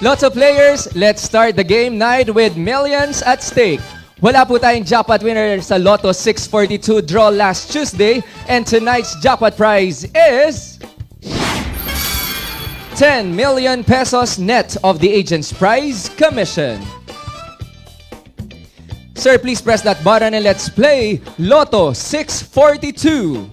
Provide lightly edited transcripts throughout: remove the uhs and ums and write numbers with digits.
Lots of players, let's start the game night with millions at stake. Wala po tayong jackpot winner sa Lotto 642 draw last Tuesday, and tonight's jackpot prize is 10 million pesos net of the agent's prize commission. Sir, please press that button and let's play Lotto 642.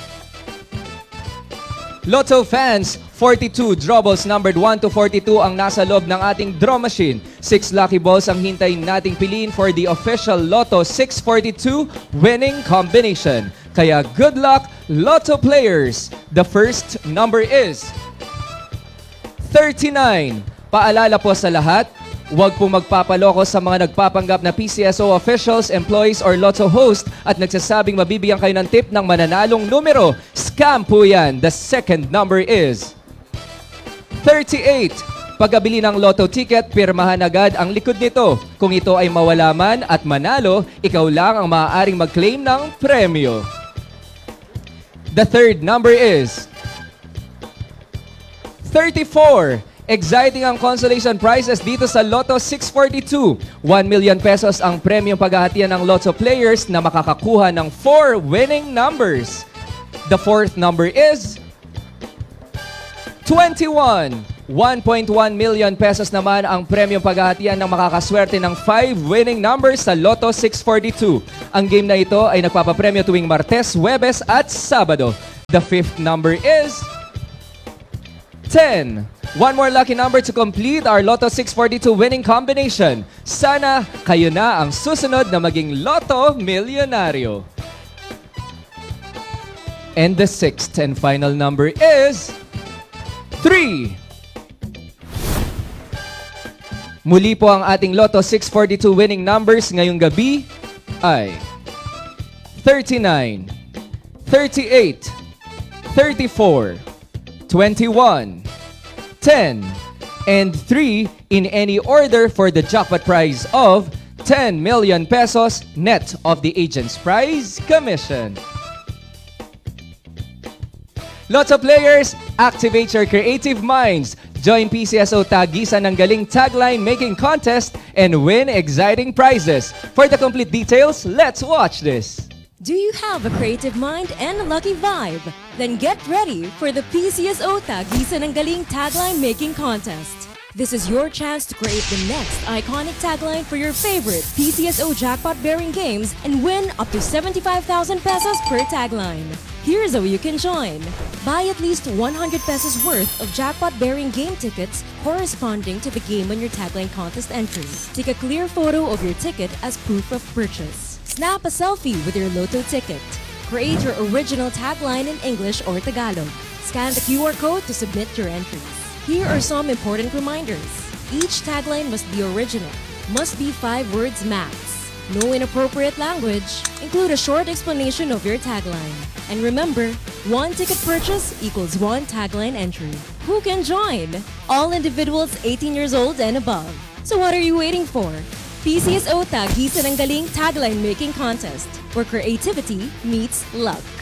Lotto fans, 42 draw balls numbered 1 to 42 ang nasa loob ng ating draw machine. 6 lucky balls ang hintayin nating piliin for the official Lotto 642 winning combination. Kaya good luck, Lotto players! The first number is 39. Paalala po sa lahat, huwag po magpapaloko sa mga nagpapanggap na PCSO officials, employees, or Lotto host at nagsasabing mabibigyan kayo ng tip ng mananalong numero. Scam po yan. The second number is 38. Pagkabili ng Lotto ticket, pirmahan agad ang likod nito. Kung ito ay mawala man at manalo, ikaw lang ang maaaring mag-claim ng premyo. The third number is 34. Exciting ang consolation prizes dito sa Lotto 642. 1 million pesos ang premyong paghahatian ng Lotto players na makakakuha ng 4 winning numbers. The fourth number is 21. 1.1 million pesos naman ang premyong paghahatian ng makakaswerte ng 5 winning numbers sa Lotto 642. Ang game na ito ay nagpapapremyo tuwing Martes, Huwebes at Sabado. The fifth number is 10. One more lucky number to complete our Lotto 642 winning combination. Sana kayo na ang susunod na maging Lotto Milyonaryo. And the sixth and final number is 3. Muli po ang ating Lotto 642 winning numbers ngayong gabi ay 39, 38, 34, 21, 10, and 3 in any order for the jackpot prize of 10 million pesos net of the agent's prize commission. Lots of players, activate your creative minds. Join PCSO Tagisan ng Galing tagline making contest and win exciting prizes. For the complete details, let's watch this. Do you have a creative mind and a lucky vibe? Then get ready for the PCSO Tagisan ng Galing tagline making contest. This is your chance to create the next iconic tagline for your favorite PCSO jackpot-bearing games and win up to 75,000 pesos per tagline. Here's how you can join. Buy at least 100 pesos worth of jackpot-bearing game tickets corresponding to the game on your tagline contest entry. Take a clear photo of your ticket as proof of purchase. Snap a selfie with your Lotto ticket. Create your original tagline in English or Tagalog. Scan the QR code to submit your entries. Here are some important reminders. Each tagline must be original. Must be 5 words max. No inappropriate language. Include a short explanation of your tagline. And remember, 1 ticket purchase equals 1 tagline entry. Who can join? All individuals 18 years old and above. So what are you waiting for? PCSO Tagisan ng Galing tagline making contest, where creativity meets luck.